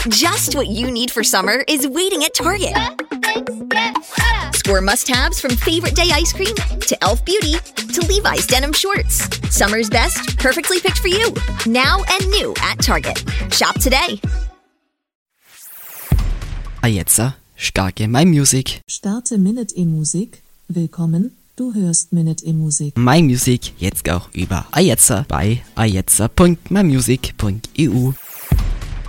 Just what you need for summer is waiting at Target. Score must-haves from Favorite Day ice cream to Elf Beauty to Levi's denim shorts. Summer's best, perfectly picked for you. Now and new at Target. Shop today. Jetzt starke My Music. Starte Minute E-Musik. Willkommen, du hörst Minute E-Musik. My Music jetzt auch über Ajetzer bei ajetzer.mymusic.eu.